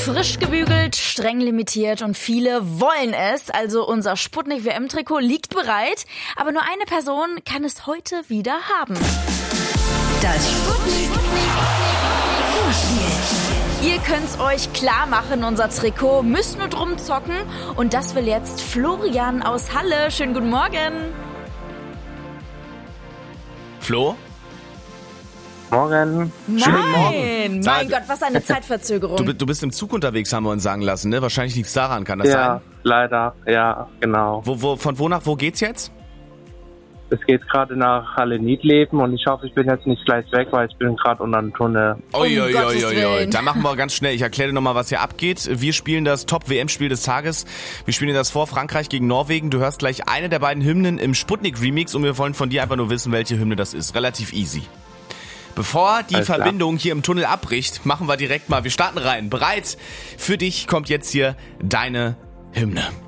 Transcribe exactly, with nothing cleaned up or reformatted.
Frisch gebügelt, streng limitiert und viele wollen es. Also unser Sputnik-W M-Trikot liegt bereit. Aber nur eine Person kann es heute wieder haben. Das Sputnik Vorspiel. Ihr könnt's euch klar machen, unser Trikot, müsst nur drum zocken. Und das will jetzt Florian aus Halle. Schönen guten Morgen. Flo? Morgen. Schönen Morgen. Mein Sag- Gott, was eine Zeitverzögerung. Du, bi- du bist im Zug unterwegs, haben wir uns sagen lassen, ne? Wahrscheinlich liegt's daran, kann das Ja, sein? leider. Ja, genau. Wo, wo, von wo nach wo geht's jetzt? Es geht gerade nach Halle-Niedleben und ich hoffe, ich bin jetzt nicht gleich weg, weil ich bin gerade unter einem Tunnel. Oi, Um oi, Gottes oi, oi, oi. Willen. Dann machen wir ganz schnell. Ich erkläre dir nochmal, was hier abgeht. Wir spielen das Top-W M-Spiel des Tages. Wir spielen das vor Frankreich gegen Norwegen. Du hörst gleich eine der beiden Hymnen im Sputnik-Remix und wir wollen von dir einfach nur wissen, welche Hymne das ist. Relativ easy. Bevor die Alles klar. Verbindung hier im Tunnel abbricht, machen wir direkt mal, wir starten rein. Bereit? Für dich kommt jetzt hier deine Hymne.